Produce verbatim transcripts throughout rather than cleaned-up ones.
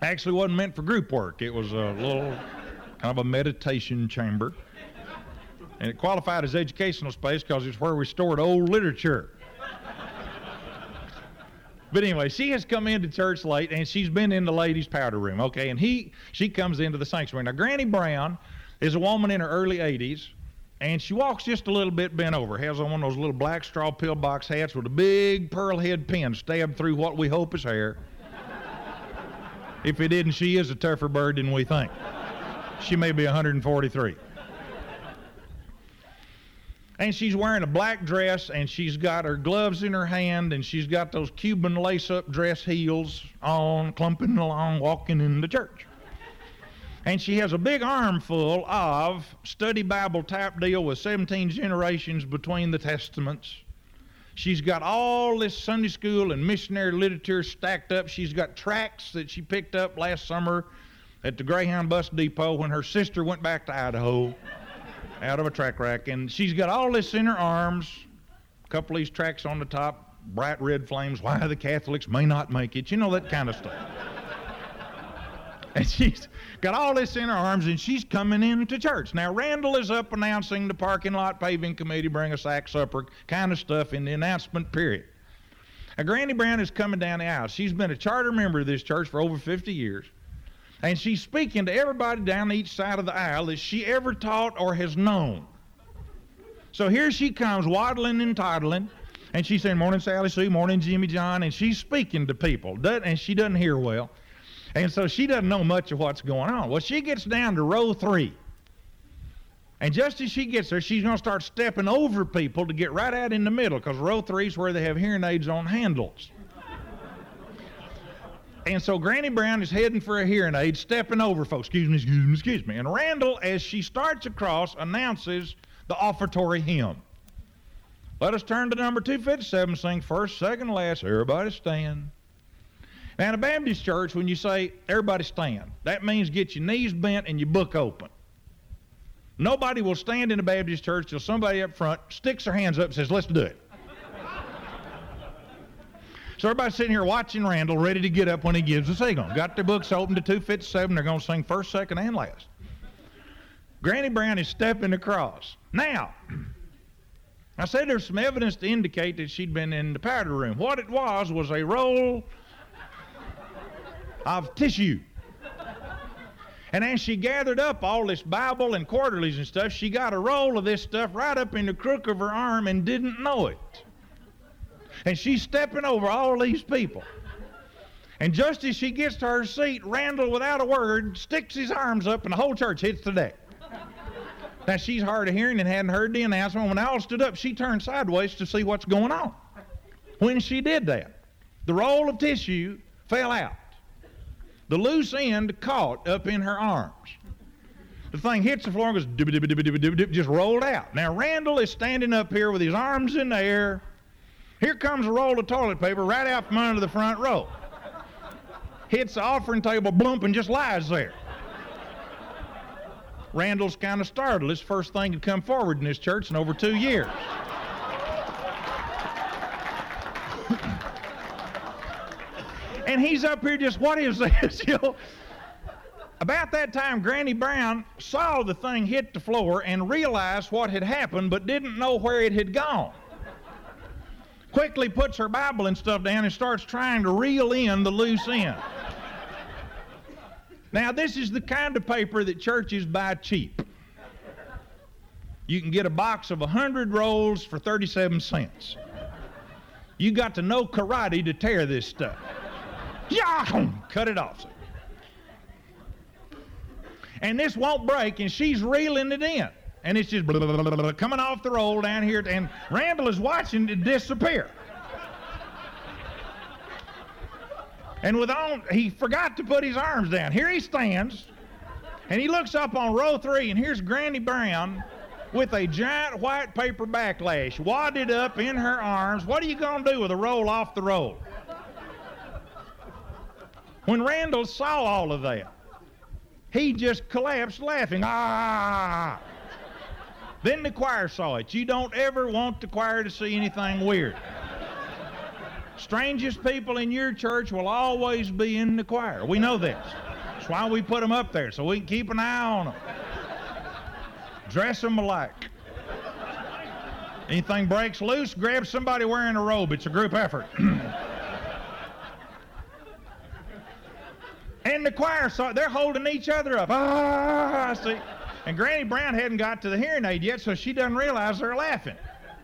Actually wasn't meant for group work. It was a little kind of a meditation chamber. And it qualified as educational space because it's where we stored old literature. But anyway, she has come into church late, and she's been in the ladies' powder room, okay? And he, she comes into the sanctuary. Now, Granny Brown is a woman in her early eighties, and she walks just a little bit bent over, has on one of those little black straw pillbox hats with a big pearl head pin stabbed through what we hope is hair. If it isn't, she is a tougher bird than we think. She may be one hundred forty-three. And she's wearing a black dress, and she's got her gloves in her hand, and she's got those Cuban lace-up dress heels on, clumping along, walking into church. And she has a big armful of study Bible type deal with seventeen generations between the testaments. She's got all this Sunday school and missionary literature stacked up. She's got tracts that she picked up last summer at the Greyhound bus depot when her sister went back to Idaho out of a track rack. And she's got all this in her arms, a couple of these tracts on the top, bright red flames, why the Catholics may not make it, you know, that kind of stuff. And she's got all this in her arms, and she's coming into church. Now, Randall is up announcing the parking lot paving committee, bring a sack supper, kind of stuff in the announcement period. Now, Granny Brown is coming down the aisle. She's been a charter member of this church for over fifty years, and she's speaking to everybody down each side of the aisle that she ever taught or has known. So here she comes, waddling and toddling, and she's saying, morning, Sally Sue, morning, Jimmy John, and she's speaking to people, and she doesn't hear well. And so she doesn't know much of what's going on. Well, she gets down to row three. And just as she gets there, she's going to start stepping over people to get right out in the middle, because row three is where they have hearing aids on handles. And so Granny Brown is heading for a hearing aid, stepping over folks. Excuse me, excuse me, excuse me. And Randall, as she starts across, announces the offertory hymn. Let us turn to number two fifty-seven, sing first, second, last. Everybody stand. Now, in a Baptist church, when you say, everybody stand, that means get your knees bent and your book open. Nobody will stand in a Baptist church till somebody up front sticks their hands up and says, let's do it. So everybody's sitting here watching Randall, ready to get up when he gives the signal. Got their books open to two fifty-seven. They're going to sing first, second, and last. Granny Brown is stepping across. Now, I said there's some evidence to indicate that she'd been in the powder room. What it was was a roll of tissue. And as she gathered up all this Bible and quarterlies and stuff, she got a roll of this stuff right up in the crook of her arm and didn't know it. And she's stepping over all these people. And just as she gets to her seat, Randall, without a word, sticks his arms up and the whole church hits the deck. Now, she's hard of hearing and hadn't heard the announcement. When they all stood up, she turned sideways to see what's going on. When she did that, the roll of tissue fell out. The loose end caught up in her arms. The thing hits the floor and goes dip, dip, dip, dip, dip, dip, just rolled out. Now, Randall is standing up here with his arms in the air. Here comes a roll of toilet paper right out from under the front row. Hits the offering table, blump, and just lies there. Randall's kind of startled. This first thing to come forward in this church in over two years. And he's up here just, what is this? You know? About that time, Granny Brown saw the thing hit the floor and realized what had happened, but didn't know where it had gone. Quickly puts her Bible and stuff down and starts trying to reel in the loose end. Now, this is the kind of paper that churches buy cheap. You can get a box of one hundred rolls for thirty-seven cents. You got to know karate to tear this stuff. Yeah, cut it off. And this won't break, and she's reeling it in. And it's just blah, blah, blah, blah, blah, coming off the roll down here, and Randall is watching it disappear. And with on, he forgot to put his arms down. Here he stands, and he looks up on row three, and here's Granny Brown with a giant white paper backlash wadded up in her arms. What are you going to do with a roll off the roll? When Randall saw all of that, he just collapsed laughing. Ah! Then the choir saw it. You don't ever want the choir to see anything weird. Strangest people in your church will always be in the choir. We know this. That's why we put them up there, so we can keep an eye on them. Dress them alike. Anything breaks loose, grab somebody wearing a robe. It's a group effort. And the choir, so they're holding each other up. Ah, see. And Granny Brown hadn't got to the hearing aid yet, so she doesn't realize they're laughing.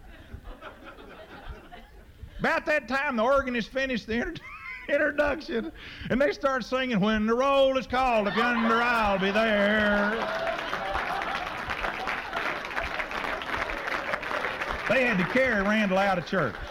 About that time, the organist finished the inter- introduction, and they start singing, "When the roll is called, if yonder I'll be there." They had to carry Randall out of church.